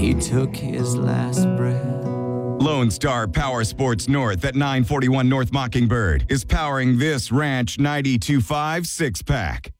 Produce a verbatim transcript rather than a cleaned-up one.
he took his last breath. Lone Star Power Sports North at nine forty-one North Mockingbird is powering this Ranch ninety-two point five six-pack.